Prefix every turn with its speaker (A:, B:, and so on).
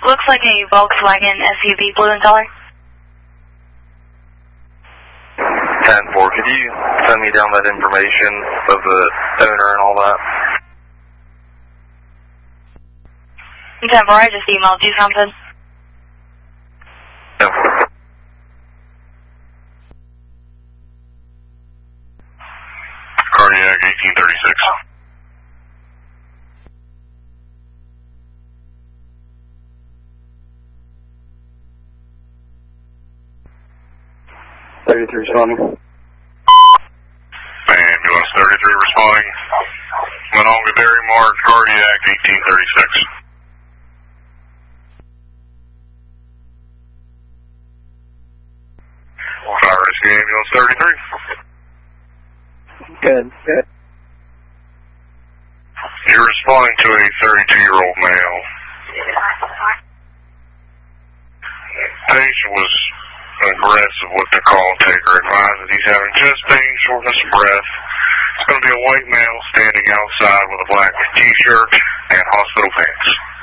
A: Looks like a Volkswagen SUV, blue in color.
B: 10-4, could you send me down that information of the owner and all that?
A: 10-4, I just emailed you something.
B: Yeah.
C: Cardiac 1836.
B: Responding.
C: Ambulance 33 responding. Monongah Dairy Mart, Cardiac 1836. Fire rescue ambulance 33.
B: Good.
C: You're responding to a 32-year-old male. Patient was aggressive with the call taker. Advised that he's having chest pain, shortness of breath. It's going to be a white male standing outside with a black t-shirt and hospital pants.